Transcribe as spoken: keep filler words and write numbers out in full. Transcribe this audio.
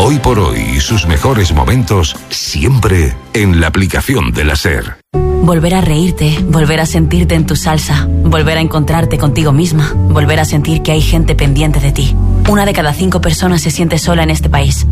Hoy por hoy y sus mejores momentos siempre en la aplicación de la SER. Volver a reírte, volver a sentirte en tu salsa, volver a encontrarte contigo misma, volver a sentir que hay gente pendiente de ti. Una de cada cinco personas se siente sola en este país.